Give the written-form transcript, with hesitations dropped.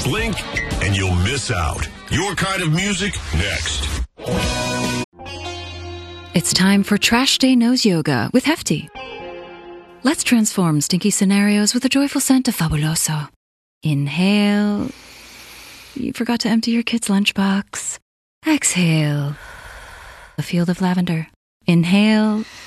Blink and you'll miss out. Your Kind of Music, next. It's time for Trash Day Nose Yoga with Hefty. Let's transform stinky scenarios with a joyful scent of Fabuloso. Inhale. You forgot to empty your kid's lunchbox. Exhale. A field of lavender. Inhale.